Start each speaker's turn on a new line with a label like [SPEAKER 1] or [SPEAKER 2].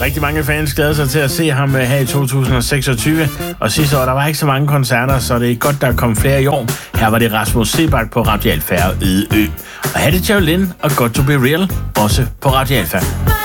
[SPEAKER 1] Rigtig mange fans glæder sig til at se ham her i 2026. Og sidste år, der var ikke så mange koncerter, så det er godt, der er kommet flere i år. Her var det Rasmus Seebach på Radio Alfa og Øde Ø. Og Hattie Jolene og Got to Be Real også på Radio Alfa.